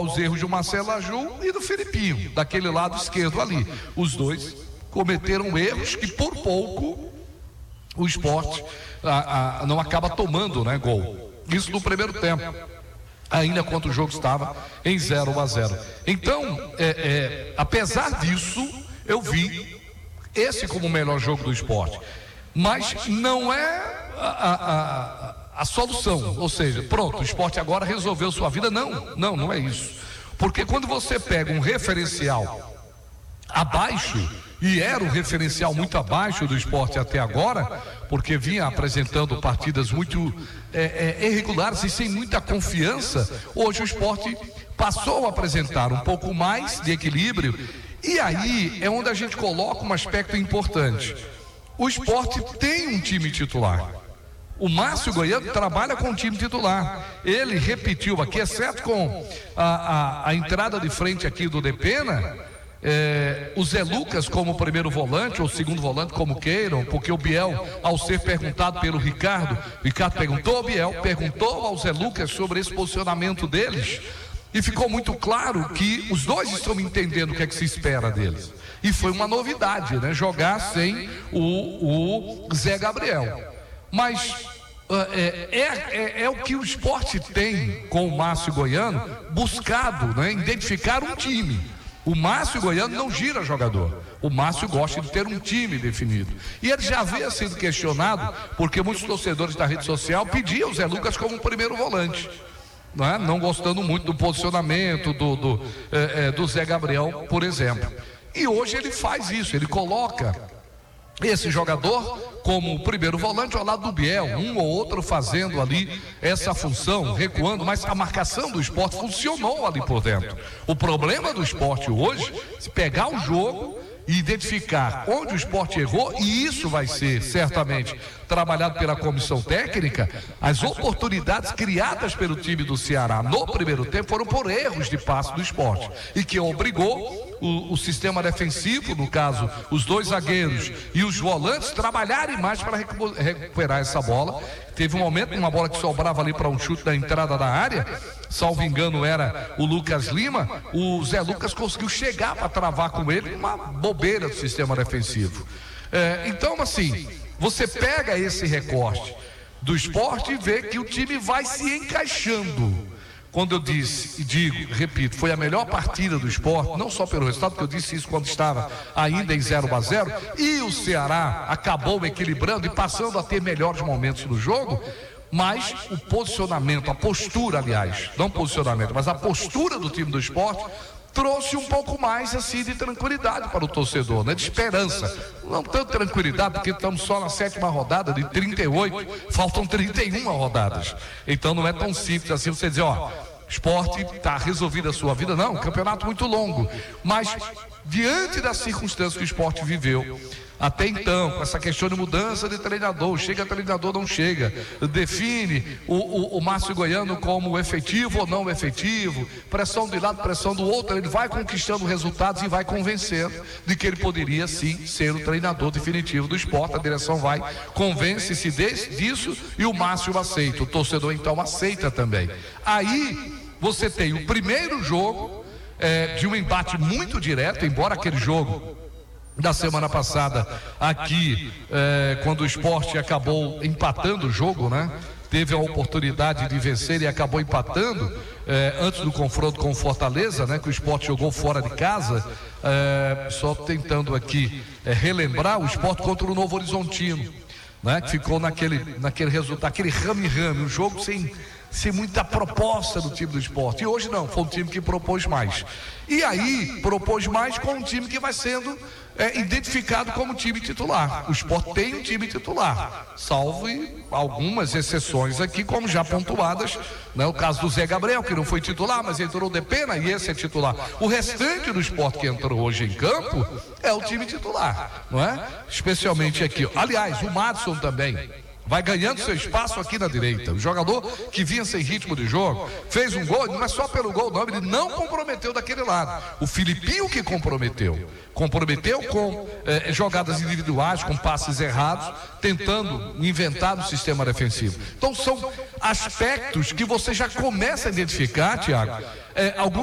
aos erros de Marcelo Aju e do Filipinho, daquele lado esquerdo ali. Os dois cometeram erros que por pouco o Sport não acaba tomando, né, gol. Isso no primeiro tempo, ainda quando o jogo estava em 0-0. Então, apesar disso, eu vi esse como o melhor jogo do Sport, mas não é a solução, ou seja, pronto, o Sport agora resolveu sua vida. Não é isso, porque quando você pega um referencial abaixo, e era um referencial muito abaixo do Sport até agora, porque vinha apresentando partidas muito irregulares e sem muita confiança, hoje o Sport passou a apresentar um pouco mais de equilíbrio, e aí é onde a gente coloca um aspecto importante. O Sport tem um time titular. O Márcio Goiano trabalha com o time titular. Ele repetiu aqui, exceto com a entrada de frente aqui do Depena, o Zé Lucas como primeiro volante ou segundo volante, como queiram, porque o Biel, ao ser perguntado pelo Ricardo perguntou ao Biel, perguntou ao Zé Lucas sobre esse posicionamento deles, e ficou muito claro que os dois estão entendendo o que é que se espera deles. E foi uma novidade, né? Jogar sem o Zé Gabriel. Mas é o que o Sport tem com o Márcio Goiano buscado, né? Identificar um time. O Márcio Goiano não gira jogador. O Márcio gosta de ter um time definido. E ele já havia sido questionado, porque muitos torcedores da rede social pediam o Zé Lucas como primeiro volante, não gostando muito do posicionamento do Zé Gabriel, por exemplo. E hoje ele faz isso, ele coloca esse jogador como primeiro volante ao lado do Biel, um ou outro fazendo ali essa função, recuando, mas a marcação do Sport funcionou ali por dentro. O problema do Sport hoje, se pegar o jogo e identificar onde o Sport errou, e isso vai ser certamente trabalhado pela comissão técnica, as oportunidades criadas pelo time do Ceará no primeiro tempo foram por erros de passe do Sport, e que obrigou o sistema defensivo, no caso os dois zagueiros e os volantes, trabalharem mais para recuperar essa bola. Teve um momento, uma bola que sobrava ali para um chute da entrada da área, salvo engano era o Lucas Lima, o Zé Lucas conseguiu chegar para travar com ele, uma bobeira do sistema defensivo. Então, assim, você pega esse recorte do Sport e vê que o time vai se encaixando. Quando eu disse, e digo, repito, foi a melhor partida do Sport, não só pelo resultado, porque eu disse isso quando estava ainda em 0-0, e o Ceará acabou equilibrando e passando a ter melhores momentos no jogo, mas o posicionamento, a postura, aliás, não posicionamento, mas a postura do time do Sport trouxe um pouco mais assim de tranquilidade para o torcedor, né? De esperança. Não tanto tranquilidade, porque estamos só na 7ª rodada de 38, faltam 31 rodadas. Então não é tão simples assim você dizer, Sport está resolvida a sua vida. Não, um campeonato muito longo. Mas diante das circunstâncias que o Sport viveu até então, com essa questão de mudança de treinador, chega treinador, não chega, define o Márcio Goiano como efetivo ou não efetivo, pressão de um lado, pressão do outro, ele vai conquistando resultados e vai convencendo de que ele poderia sim ser o treinador definitivo do Sport. A direção vai, convence-se disso e o Márcio aceita, o torcedor então aceita também. Aí você tem o primeiro jogo de um embate muito direto, embora aquele jogo da semana passada aqui, quando o Sport acabou empatando o jogo, né? Teve a oportunidade de vencer e acabou empatando antes do confronto com o Fortaleza, né? Que o Sport jogou fora de casa, só tentando aqui relembrar o Sport contra o Novo Horizontino, né? Que ficou naquele resultado, aquele rame-rame, um jogo sem muita proposta do time do Sport. E hoje não, foi um time que propôs mais. E aí, propôs mais com um time que vai sendo identificado como time titular. O Sport tem um time titular, salvo algumas exceções aqui, como já pontuadas, né? O caso do Zé Gabriel, que não foi titular, mas entrou de pena, e esse é titular. O restante do Sport que entrou hoje em campo é o time titular, não é? Especialmente aqui. Aliás, o Madison também vai ganhando seu espaço aqui na direita. O jogador que vinha sem ritmo de jogo, fez um gol, não é só pelo gol, não, ele não comprometeu daquele lado. O Filipinho que comprometeu com jogadas individuais, com passes errados, tentando inventar no sistema defensivo. Então são aspectos que você já começa a identificar, Thiago, alguns